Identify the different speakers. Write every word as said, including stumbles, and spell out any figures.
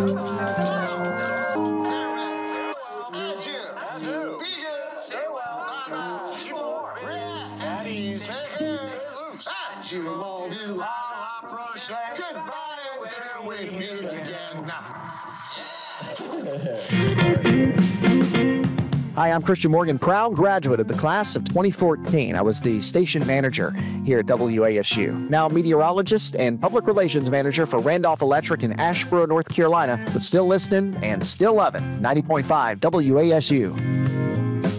Speaker 1: until we meet again.
Speaker 2: Hi, I'm Christian Morgan, proud graduate of the class of twenty fourteen. I was the station manager here at W A S U. Now meteorologist and public relations manager for Randolph Electric in Asheboro, North Carolina, but still listening and still loving ninety point five W A S U.